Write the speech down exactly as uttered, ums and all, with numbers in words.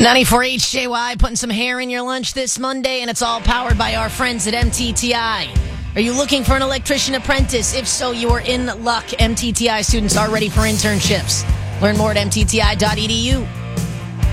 ninety-four H J Y, putting some hair in your lunch this Monday, and it's all powered by our friends at M T T I. Are you looking for an electrician apprentice? If so, you are in luck. M T T I students are ready for internships. Learn more at M T T I dot E D U.